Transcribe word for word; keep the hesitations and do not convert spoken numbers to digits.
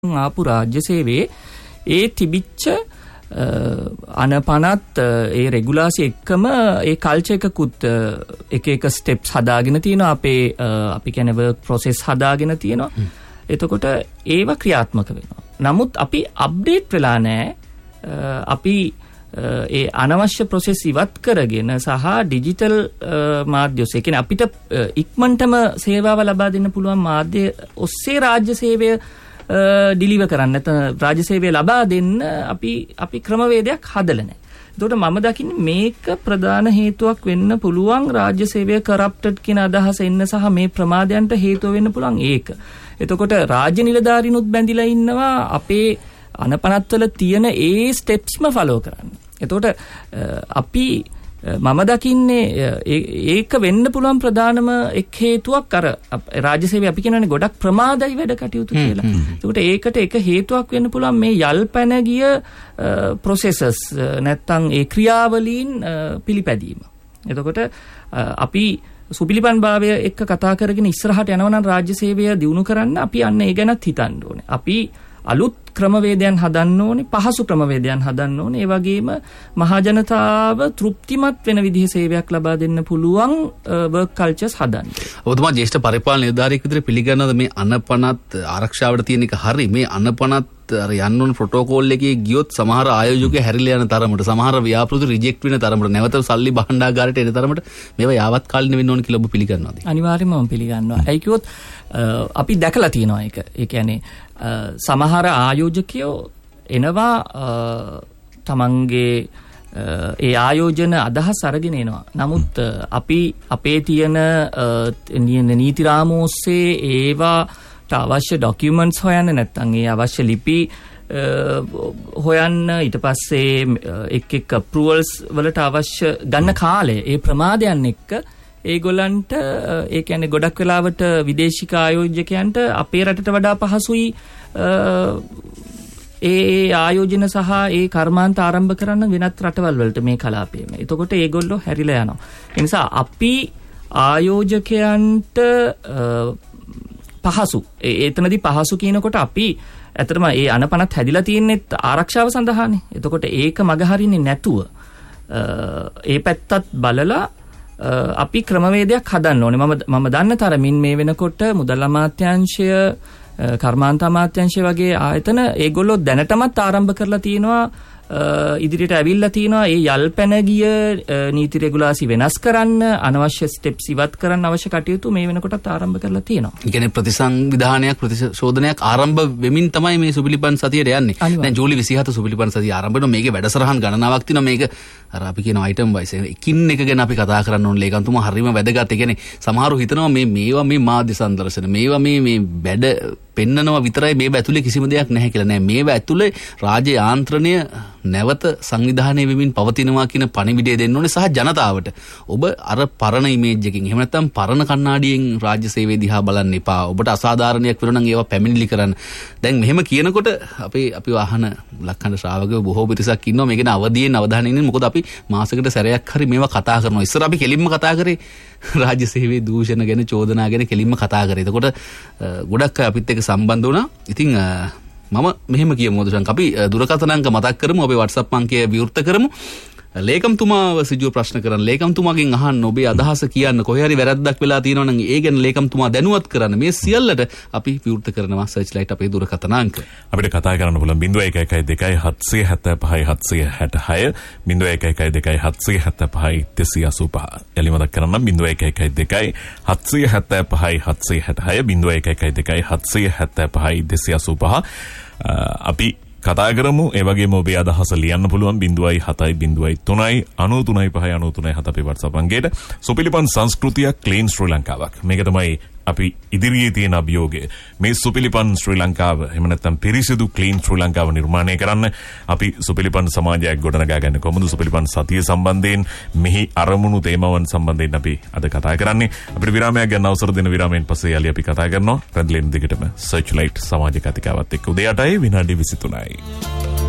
ආපු රාජ්‍ය සේවයේ ඒ තිබිච්ච අනපනත් ඒ රෙගුලාසි එක්කම ඒ කල්චර් එකකුත් එක එක ස්ටෙප්ස් හදාගෙන තියෙනවා අපේ අපි කියන්නේ වර්ක් ප්‍රොසෙස් හදාගෙන තියෙනවා. එතකොට ඒවා ක්‍රියාත්මක වෙනවා. නමුත් අපි අප්ඩේට් වෙලා නැහැ. අපි ඒ අනවශ්‍ය ප්‍රොසෙස් ඉවත් කරගෙන සහ ඩිජිටල් මාධ්‍ය ඔස්සේ කියන්නේ අපිට ඉක්මනටම සේවාව ලබා දෙන්න පුළුවන් මාධ්‍ය ඔස්සේ රාජ්‍ය සේවය ඩිලිවර් කරන්න නැත්නම් රාජ්‍ය සේවය ලබා දෙන්න අපි අපි ක්‍රමවේදයක් හදලා නැහැ. ඒකට මම දකින්නේ මේක ප්‍රධාන හේතුවක් වෙන්න පුළුවන් රාජ්‍ය සේවය කරප්ටඩ් කියන අදහස එන්න සහ මේ ප්‍රමාදයන්ට හේතුව වෙන්න පුළුවන් ඒක. එතකොට රාජ්‍ය නිලධාරීනුත් බැඳිලා ඉන්නවා අපේ අනපනත්වල තියෙන ඒ ස්ටෙප්ස්ම ෆලෝ කරන්න. එතකොට අපි මම දකින්නේ ඒක වෙන්න පුළුවන් ප්‍රධානම එක් හේතුවක් අර රාජ්‍ය සේවය අපි කියනවානේ ගොඩක් ප්‍රමාදයි වැඩ කටයුතු කියලා. ඒකට ඒකට එක හේතුවක් වෙන්න පුළුවන් මේ යල්පැන ගිය ප්‍රොසෙසස් නැත්තම් ඒ ක්‍රියාවලීන් පිළිපැදීම. එතකොට අපි සුපිලිපන් භාවය එක්ක කතා කරගෙන ඉස්සරහට යනවා නම් රාජ්‍ය සේවය දියුණු කරන්න අපි අන්න ඒ ගැනත් හිතන්න ඕනේ. අපි අලුත් ක්‍රමවේදයන් හදන්න ඕනේ, පහසු ක්‍රමවේදයන් හදන්න ඕනේ. ඒ වගේම මහා ජනතාව තෘප්තිමත් වෙන විදිහේ සේවයක් ලබා දෙන්න පුළුවන් වර්ක් කල්චර්ස් හදන්න. ඔබතුමා ජ්‍යෙෂ්ඨ පරිපාලන නිලධාරියෙක් විදිහට පිළිගන්නවද මේ අනපනත් ආරක්ෂාවට තියෙන එක හරි? මේ අනපනත් අර යන්න ඕන ප්‍රොටෝකෝල් එකේ ගියොත් සමහර ආයෝජකයෝ හැරිලා යන තරමට, සමහර ව්‍යාපෘති රිජෙක්ට් වෙන තරමට, නැවත සල්ලි භාණ්ඩාගාරයට එන තරමට මේවා යාවත් කාලින වෙන්න ඕන කියලා ඔබ පිළිගන්නවද? අනිවාර්යයෙන්ම මම පිළිගන්නවා. ඒයි කිව්වොත් අපි දැකලා තියෙනවා ඒක. ඒ කියන්නේ සමහර ආයෝජකයෝ එනවා තමන්ගේ ඒ ආයෝජන අදහස් අරගෙන එනවා. නමුත් අපි අපේ තියෙන නීති රාමු ඔස්සේ ඒවාට අවශ්‍ය ඩොකියුමන්ට්ස් හොයන්න නැත්නම් ඒ අවශ්‍ය ලිපි හොයන්න, ඊට පස්සේ එක් එක් අප්‍රූවල්ස් වලට අවශ්‍ය ගන්න කාලය ඒ ප්‍රමාදයන් එක්ක ඒගොල්ලන්ට ඒ කියන්නේ ගොඩක් වෙලාවට විදේශික ආයෝජකයන්ට අපේ රටට වඩා පහසුයි ඒ ආයෝජන සහ ඒ කර්මාන්ත ආරම්භ කරන්න වෙනත් රටවල් වලට මේ කලාපයේම. එතකොට ඒගොල්ලෝ හැරිලා යනවා. ඒ නිසා අපි ආයෝජකයන්ට පහසු එතනදී පහසු කියනකොට අපි ඇත්තටම ඒ අනපනත් හැදිලා තියෙන්නේ ආරක්ෂාව සඳහානේ. එතකොට ඒක මගහරින්නේ නැතුව ඒ පැත්තත් බලලා අපි ක්‍රමවේදයක් හදන්න ඕනේ. මම මම දන්න තරමින් මේ වෙනකොට මුදල් අමාත්‍යාංශය, කර්මාන්ත අමාත්‍යාංශය වගේ ආයතන ඒගොල්ලෝ දැනටමත් ආරම්භ කරලා තියෙනවා, ඉදිරියට ඇවිල්ලා තියෙනවා ඒ යල්පැන ගිය නීති රෙගුලාසි වෙනස් කරන්න, අනවශ්‍ය ස්ටෙප්ස් ඉවත් කරන්න අවශ්‍ය කටයුතු මේ වෙනකොටත් ආරම්භ කරලා තියෙනවා. ඒ කියන්නේ ප්‍රතිසංවිධානයක්, ප්‍රතිශෝධනයක් ආරම්භ වෙමින් තමයි මේ සුපිලිපන් සතියට යන්නේ. දැන් ජූලි විසිහත සුපිලිපන් සතිය ආරම්භ වෙනවා. මේකේ වැඩසටහන් ගණනාවක් තියෙනවා. මේක අර අපි කියන අයිටම් වයිස් එකින් එක ගැන අපි කතා කරන්න ඕනේ. ලේකම්තුමා හරිම වැදගත්. ඒ කියන්නේ සමහරව හිතනවා මේ මේවා මේ මාධ්‍ය සංදර්ශන, මේවා මේ මේ වැඩ පෙන්නනවා විතරයි, මේවා ඇතුලේ කිසිම දෙයක් නැහැ කියලා. නෑ, මේවා ඇතුලේ රාජ්‍ය යාන්ත්‍රණය නැවත සංවිධානය වෙමින් පවතිනවා කියන පණිවිඩය දෙන්න ඕනේ සහ ජනතාවට ඔබ අර පරණ ඉමේජ් එකකින් එහෙම නැත්නම් පරණ කණ්ණාඩියෙන් රාජ්‍ය සේවය දිහා බලන්න එපා. ඔබට අසාධාරණයක් වෙනවා නම් ඒවා පැමිණිලි කරන්න. දැන් මෙහෙම කියනකොට අපේ අපි අහන ලක්කන ශ්‍රාවකයෝ බොහෝ පිරිසක් ඉන්නවා මේක ගැන අවදියෙන් අවධානයෙන් ඉන්නේ. මොකද අපි මාසෙකට සැරයක් හරි මේවා කතා කරනවා. ඉස්සර අපි කෙලින්ම කතා කරේ රාජ්‍ය සේවයේ දූෂණ ගැන, චෝදනා ගැන කෙලින්ම කතා කරේ. එතකොට ගොඩක් අය අපිත් එක්ක සම්බන්ධ වුණා. ඉතින් මම මෙහෙම කියමු මොදසංක, අපි දුරකථන අංක මතක් කරමු, අපේ WhatsApp අංකය විවෘත කරමු. ලේකම්තුමාව සිජුව ප්‍රශ්න කරන්න, ලේකම්තුමාගෙන් අහන්න ඔබේ අදහස කියන්න. කොහේ හරි වැරද්දක් වෙලා තියෙනවා නම් ඒ ගැන ලේකම්තුමා දැනුවත් කරන්න. මේ සියල්ලට අපි විවෘත කරනවා සර්ච් ලයිට් අපේ දුරකථන අංක. අපිට කතා කරන්න පුළුවන් zero one one two seven seven five seven seven six zero one one two seven seven five three eight five. එලි මතක් කරන්න zero one one two seven seven five seven seven six zero one one two seven seven five three eight five. අපි කතා කරමු. ඒ වගේම ඔබේ අදහස ලියන්න පුළුවන් zero seven zero three nine three five nine three seven අපේ WhatsApp අංකයට. සුපිලිපන් සංස්කෘතිය ක්ලීන් ශ්‍රී ලංකාවක්. මේක තමයි අපි ඉදිරියේ තියෙන අභියෝගය. මේ සුපිලිපන් ශ්‍රී ලංකාව එහෙම නැත්නම් පිරිසිදු ක්ලීන් ශ්‍රී ලංකාව නිර්මාණය කරන්න අපි සුපිලිපන් සමාජයක් ගොඩනගා ගන්න කොහොමද? සුපිලිපන් සතිය සම්බන්ධයෙන් මෙහි අරමුණු තේමාවන් සම්බන්ධයෙන් අපි අද කතා කරන්නේ. අපිට විරාමයක් ගන්න අවසර දෙන විරාමයෙන් පස්සේ යලි අපි කතා කරනවා. රැඳිලෙන දිගටම සර්ච් ලයිට් සමාජ කතිකාවත් එක්ක උදේ අටයි විනාඩි විසිතුනයි.